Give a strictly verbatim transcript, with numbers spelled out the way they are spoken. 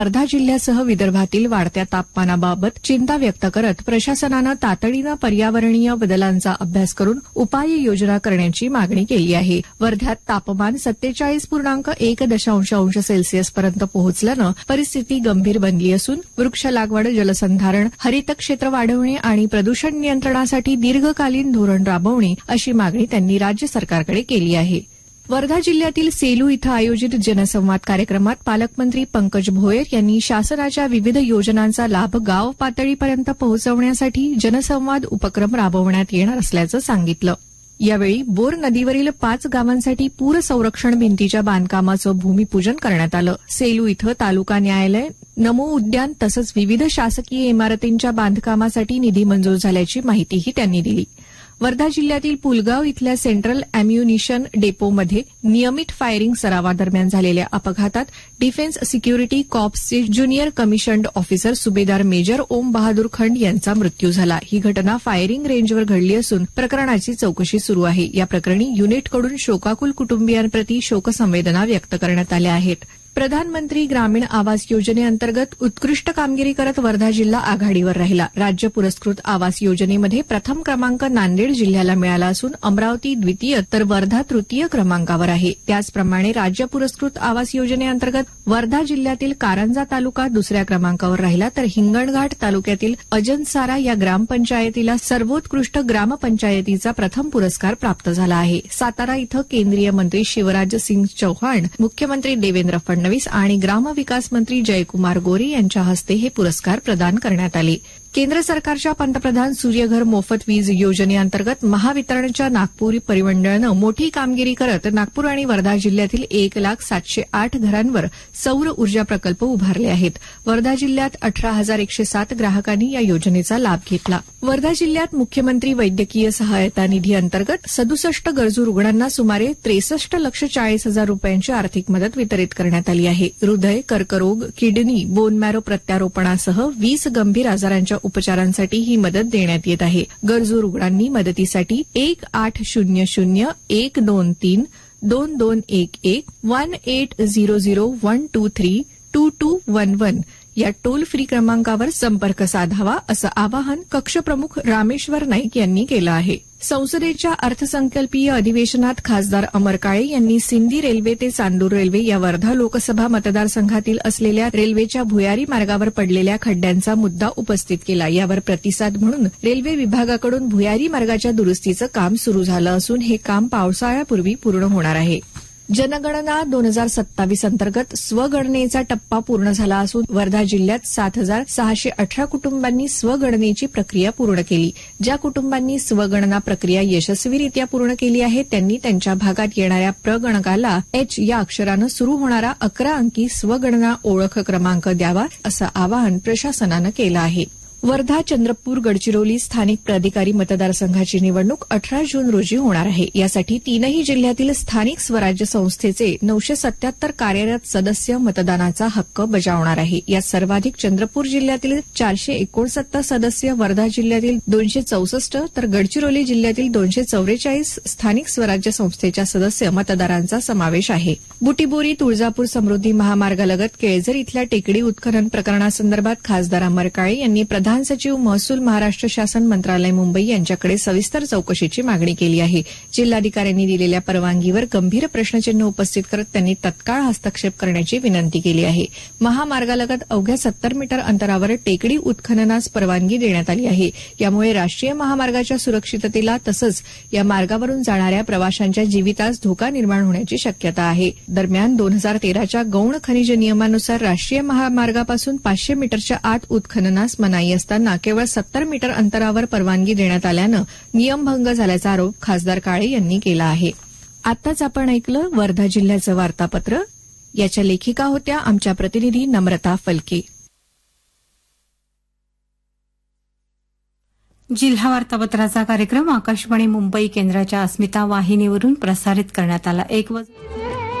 वर्धा जिल्ह्यासह विदर्भातील वाढत्या तापमानाबाबत चिंता व्यक्त करत प्रशासनानं तातडीनं पर्यावरणीय बदलांचा अभ्यास करून उपाययोजना करण्याची मागणी केली आहे. वर्ध्यात तापमान सत्तेचाळीस पूर्णांक एक दशांश अंश सेल्सिअसपर्यंत पोहोचल्यानं परिस्थिती गंभीर बनली असून वृक्ष लागवड, जलसंधारण, हरित क्षेत्र वाढवणे आणि प्रदूषण नियंत्रणासाठी दीर्घकालीन धोरण राबवणे अशी मागणी त्यांनी राज्य सरकारकडे केली आहे. वर्धा जिल्ह्यातील सेलू इथं आयोजित जनसंवाद कार्यक्रमात पालकमंत्री पंकज भोयर यांनी शासनाच्या विविध योजनांचा लाभ गाव पातळीपर्यंत पोहोचवण्यासाठी जनसंवाद उपक्रम राबवण्यात येणार असल्याचं सांगितलं. यावेळी बोर नदीवरील पाच गावांसाठी पूर संरक्षण भिंतीच्या बांधकामाचं भूमिपूजन करण्यात आलं. सेलू इथं तालुका न्यायालय, नमो उद्यान तसंच विविध शासकीय इमारतींच्या बांधकामासाठी निधी मंजूर झाल्याची माहितीही त्यांनी दिली. वर्धा जिल्ह्यातील पुलगाव इथल्या सेंट्रल अॅम्युनिशन डेपोमध्ये नियमित फायरिंग सरावादरम्यान झालेल्या अपघातात defence security कॉर्प्सचे junior commissioned officer सुभेदार मेजर ओम बहादूर खंड यांचा मृत्यू झाला. ही घटना फायरिंग रेंजवर घडली असून प्रकरणाची चौकशी सुरू आहे. या प्रकरणी युनिटकडून शोकाकुल कुटुंबियांप्रती शोकसंवेदना व्यक्त करण्यात आल्या आहेत. प्रधानमंत्री ग्रामीण आवास योजनेअंतर्गत उत्कृष्ट कामगिरी करत वर्धा जिल्हा आघाडीवर राहिला. राज्य पुरस्कृत आवास योजनेमध्ये प्रथम क्रमांक नांदेड जिल्ह्याला मिळाला असून अमरावती द्वितीय तर वर्धा तृतीय क्रमांकावर आहे. त्याचप्रमाणे राज्य पुरस्कृत आवास योजनेअंतर्गत वर्धा जिल्ह्यातील कारंजा तालुका दुसऱ्या क्रमांकावर राहिला तर हिंगणघाट तालुक्यातील अजनसारा या ग्रामपंचायतीला सर्वोत्कृष्ट ग्रामपंचायतीचा प्रथम पुरस्कार प्राप्त झाला आहे. सातारा इथं केंद्रीय मंत्री शिवराज सिंग चौहान, मुख्यमंत्री देवेंद्र फडणवीस आणि ग्रामविकास मंत्री जयकुमार गोरे यांच्या हस्ते हे पुरस्कार प्रदान करण्यात आले. केंद्र सरकारच्या पंतप्रधान सूर्यघर मोफत वीज योजनेअंतर्गत महावितरणच्या नागपूर परिमंडळानं मोठी कामगिरी करत नागपूर आणि वर्धा जिल्ह्यातील एक लाख सातशे आठ घरांवर सौर ऊर्जा प्रकल्प उभारले आहेत. वर्धा जिल्ह्यात अठरा हजार एकशे सात ग्राहकांनी या योजनेचा लाभ घेतला. वर्धा जिल्ह्यात मुख्यमंत्री वैद्यकीय सहायता निधी अंतर्गत सदुसष्ट गरजू रुग्णांना सुमारे त्रेसष्ट लक्ष चाळीस हजार रुपयांची आर्थिक मदत वितरित करण्यात आली आहे. हृदय, कर्करोग, किडनी, बोन मॅरो प्रत्यारोपणासह वीस गंभीर आजारांच्या उपचारांसाठी ही मदत देण्यात येत आहे. गरजू रुग्णांनी मदतीसाठी एक आठ शून्य शून्य एक दोन तीन दोन दोन एक एक one eight zero zero one two three to to one one या टोल फ्री क्रमांकावर संपर्क साधावा असं आवाहन कक्षप्रमुख रामेश्वर नाईक यांनी केलं आहे. संसदेच्या अर्थसंकल्पीय अधिवेशनात खासदार अमर काळे यांनी सिंदी रेल्वे ते चांदूर रेल्वे या वर्धा लोकसभा मतदारसंघातील असलेल्या रेल्वेच्या भुयारी मार्गावर पडलेल्या खड्ड्यांचा मुद्दा उपस्थित केला. यावर प्रतिसाद म्हणून रेल्वे विभागाकडून भुयारी मार्गाच्या दुरुस्तीचं काम सुरू झालं असून हे काम पावसाळ्यापूर्वी पूर्ण होणार आहे. जनगणना दोन हजार सत्तावीस अंतर्गत स्वगणनेचा टप्पा पूर्ण झाला असून वर्धा जिल्ह्यात सात हजार सहाशे अठरा कुटुंबांनी स्वगणनेची प्रक्रिया पूर्ण केली. ज्या कुटुंबांनी स्वगणना प्रक्रिया यशस्वीरित्या पूर्ण केली आहे त्यांनी त्यांच्या भागात येणाऱ्या प्रगणकाला एच या अक्षरानं सुरू होणारा अकरा अंकी स्वगणना ओळख क्रमांक द्यावा असं आवाहन प्रशासनानं केलं आहे. वर्धा, चंद्रपूर, गडचिरोली स्थानिक प्राधिकारी मतदारसंघाची निवडणूक अठरा जून रोजी होणार आहे. यासाठी तीनही जिल्ह्यातील स्थानिक स्वराज्य संस्थेचे नऊशे सत्याहत्तर कार्यरत सदस्य मतदानाचा हक्क बजावणार आहे. यात सर्वाधिक चंद्रपूर जिल्ह्यातील चारशे एकोणसत्तर सदस्य, वर्धा जिल्ह्यातील दोनशे चौसष्ट तर गडचिरोली जिल्ह्यातील दोनशे चौवेचाळीस स्थानिक स्वराज्य संस्थेच्या सदस्य मतदारांचा समावेश आहे. बुटीबोरी, तुळजापूर समृद्धी महामार्गालगत केळझर इथल्या टेकडी उत्खनन प्रकरणासंदर्भात खासदार अमर काळे यांनी प्रधान सचिव महसूल, महाराष्ट्र शासन मंत्रालय, मुंबई यांच्याकडे सविस्तर चौकशीची मागणी केली आहे. जिल्हाधिकाऱ्यांनी दिलेल्या परवानगीवर गंभीर प्रश्नचिन्ह उपस्थित करत त्यांनी तत्काळ हस्तक्षेप करण्याची विनंती केली आहे. महामार्गालगत अवघ्या सत्तर मीटर अंतरावर टेकडी उत्खननास परवानगी देण्यात आली आहे. यामुळे राष्ट्रीय महामार्गाच्या सुरक्षिततेला तसंच या मार्गावरून जाणाऱ्या प्रवाशांच्या जीवितास धोका निर्माण होण्याची शक्यता आहे. दरम्यान दोन हजार तेराच्या गौण खनिज नियमानुसार राष्ट्रीय महामार्गापासून पाचशे मीटरच्या आत उत्खननास मनाई असताना केवळ सत्तर मीटर अंतरावर परवानगी देण्यात आल्यानं नियमभंग झाल्याचा आरोप खासदार काळे यांनी केला आहे. आताच आपण ऐकलं वर्धा जिल्ह्याचं वार्तापत्र. याच्या लेखिका होत्या आमच्या प्रतिनिधी नम्रता फलके. जिल्हा वार्तापत्राचा कार्यक्रम आकाशवाणी मुंबई केंद्राच्या अस्मिता वाहिनीवरून प्रसारित करण्यात आला. एक वाजता